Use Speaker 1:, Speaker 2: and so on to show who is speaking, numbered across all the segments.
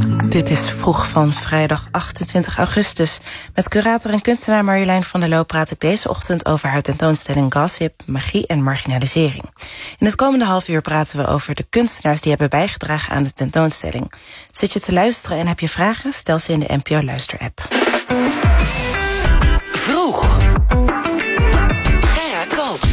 Speaker 1: Dit is Vroeg van vrijdag 28 augustus. Met curator en kunstenaar Marjolein van der Loo praat ik deze ochtend over haar tentoonstelling Gossip, Magie en Marginalisering. In het komende half uur praten we over de kunstenaars die hebben bijgedragen aan de tentoonstelling. Zit je te luisteren en heb je vragen? Stel ze in de NPO Luister-app.
Speaker 2: Vroeg. Gerard Koops.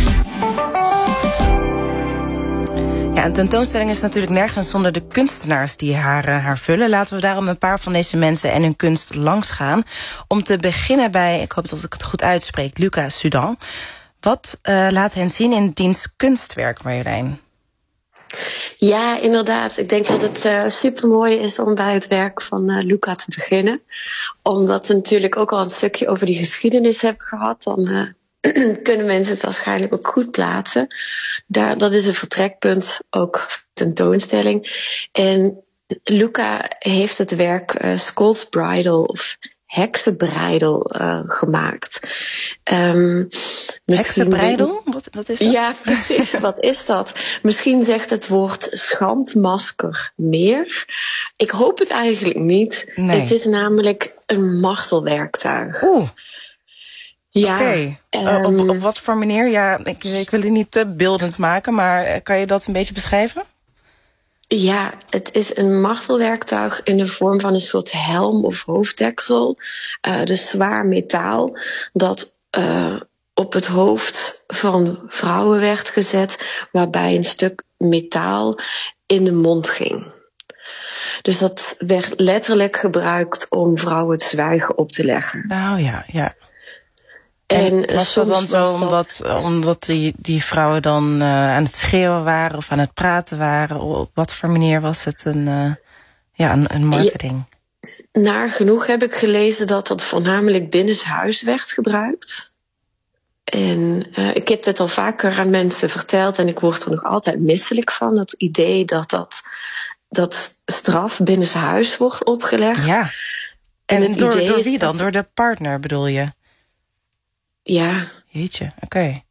Speaker 1: Ja, een tentoonstelling is natuurlijk nergens zonder de kunstenaars die haar vullen. Laten we daarom een paar van deze mensen en hun kunst langsgaan. Om te beginnen bij, ik hoop dat ik het goed uitspreek, Luca Sudan. Wat laat hen zien in diens kunstwerk, Marjolein?
Speaker 3: Ja, inderdaad. Ik denk dat het supermooi is om bij het werk van Luca te beginnen. Omdat we natuurlijk ook al een stukje over die geschiedenis hebben gehad. Dan kunnen mensen het waarschijnlijk ook goed plaatsen. Dat is een vertrekpunt, ook tentoonstelling. En Luca heeft het werk Scold's Bridal of Heksenbreidel gemaakt.
Speaker 1: Heksenbreidel? Wat is dat?
Speaker 3: Ja, precies. Wat is dat? Misschien zegt het woord schandmasker meer. Ik hoop het eigenlijk niet.
Speaker 1: Nee.
Speaker 3: Het is namelijk een martelwerktuig.
Speaker 1: Oeh.
Speaker 3: Ja.
Speaker 1: Oké. Op wat voor manier? Ja, ik wil het niet te beeldend maken, maar kan je dat een beetje beschrijven?
Speaker 3: Ja, het is een martelwerktuig in de vorm van een soort helm of hoofddeksel. Dus zwaar metaal dat op het hoofd van vrouwen werd gezet, waarbij een stuk metaal in de mond ging. Dus dat werd letterlijk gebruikt om vrouwen het zwijgen op te leggen.
Speaker 1: Oh ja, ja. En was dat dan zo omdat die vrouwen dan aan het schreeuwen waren of aan het praten waren? Op wat voor manier was het een marteling?
Speaker 3: Naar genoeg heb ik gelezen dat dat voornamelijk binnenshuis werd gebruikt. En ik heb dit al vaker aan mensen verteld en ik word er nog altijd misselijk van. Het idee dat straf binnenshuis wordt opgelegd.
Speaker 1: Ja. En door wie dan? Door de partner bedoel je?
Speaker 3: Ja.
Speaker 1: Jeetje, oké.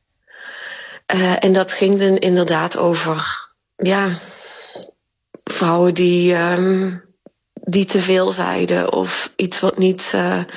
Speaker 3: En dat ging dan inderdaad over vrouwen die te veel zeiden of iets wat niet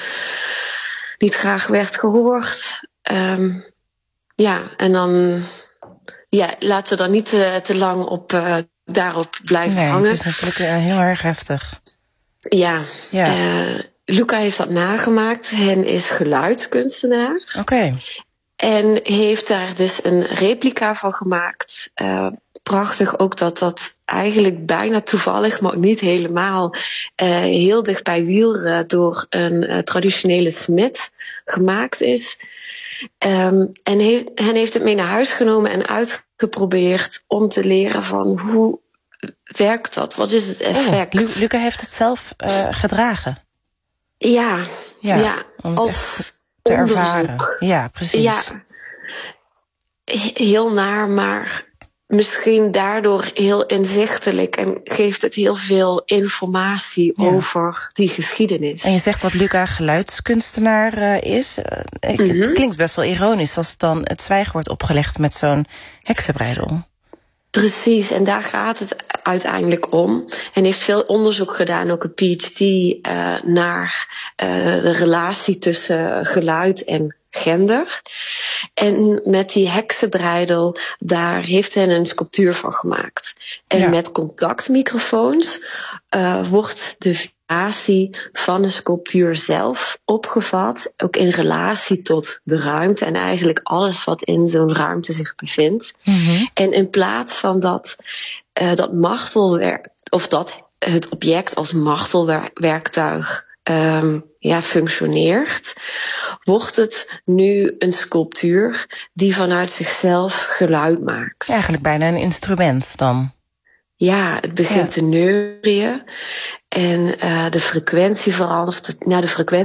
Speaker 3: graag werd gehoord. En dan laten we dan niet te lang daarop blijven hangen.
Speaker 1: Nee, het is natuurlijk heel erg heftig.
Speaker 3: Ja. Luca heeft dat nagemaakt. Hen is geluidskunstenaar.
Speaker 1: Oké.
Speaker 3: En heeft daar dus een replica van gemaakt. Prachtig ook dat eigenlijk bijna toevallig, maar niet helemaal, heel dicht bij Wiel door een traditionele smid gemaakt is. En hen heeft het mee naar huis genomen en uitgeprobeerd om te leren van hoe werkt dat? Wat is het effect?
Speaker 1: Luca heeft het zelf gedragen.
Speaker 3: Ja, als
Speaker 1: te
Speaker 3: onderzoek.
Speaker 1: ervaren. Ja, precies.
Speaker 3: Ja, heel naar, maar misschien daardoor heel inzichtelijk en geeft het heel veel informatie over die geschiedenis.
Speaker 1: En je zegt dat Luca geluidskunstenaar is. Het klinkt best wel ironisch als dan het zwijgen wordt opgelegd met zo'n heksenbreidel.
Speaker 3: Precies, en daar gaat het uiteindelijk om. En heeft veel onderzoek gedaan, ook een PhD, naar de relatie tussen geluid en gender. En met die heksenbreidel, daar heeft hij een sculptuur van gemaakt. En met contactmicrofoons wordt de vibratie van de sculptuur zelf opgevat, ook in relatie tot de ruimte en eigenlijk alles wat in zo'n ruimte zich bevindt. Mm-hmm. En in plaats van dat martelwerk, of dat het object als martelwerktuig functioneert, wordt het nu een sculptuur die vanuit zichzelf geluid maakt.
Speaker 1: Eigenlijk bijna een instrument dan.
Speaker 3: Ja, het begint te neurien en de frequentie verandert. De frequentie